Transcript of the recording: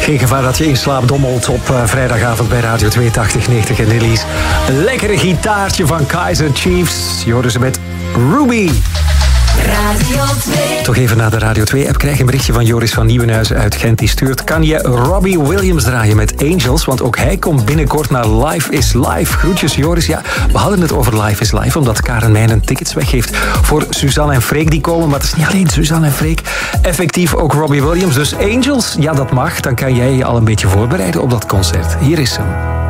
Geen gevaar dat je in slaap dommelt op vrijdagavond bij Radio 82, 90 en Nillies. Een lekkere gitaartje van Kaiser Chiefs. Je hoorde ze met Ruby. Radio 2. Toch even naar de Radio 2-app. Krijg een berichtje van Joris van Nieuwenhuizen uit Gent. Die stuurt: kan je Robbie Williams draaien met Angels? Want ook hij komt binnenkort naar Live is Live. Groetjes Joris. Ja, we hadden het over Live is Live, omdat Karen Meijnen tickets weggeeft voor Suzanne en Freek die komen. Maar het is niet alleen Suzanne en Freek. Effectief ook Robbie Williams. Dus Angels, ja dat mag. Dan kan jij je al een beetje voorbereiden op dat concert. Hier is hem.